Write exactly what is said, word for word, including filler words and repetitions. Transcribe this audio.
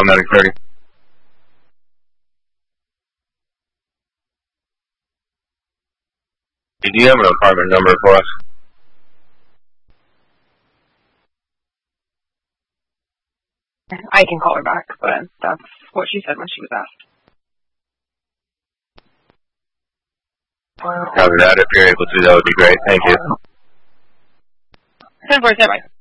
Medic thirty. Do you have an apartment number for us? I can call her back, but that's what she said when she was asked. Copy that. If you're able to, that would be great. Thank you. ten four, stand by.